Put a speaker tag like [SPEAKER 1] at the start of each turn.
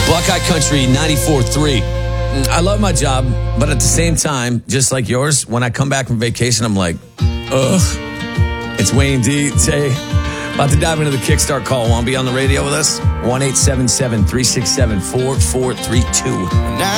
[SPEAKER 1] Buckeye Country 94.3. I love my job, but at the same time, just like yours, when I come back from vacation, I'm like, ugh. It's Wayne D. Say, about to dive into the Kickstart call. Want to be on the radio with us? 1-877-367-4432.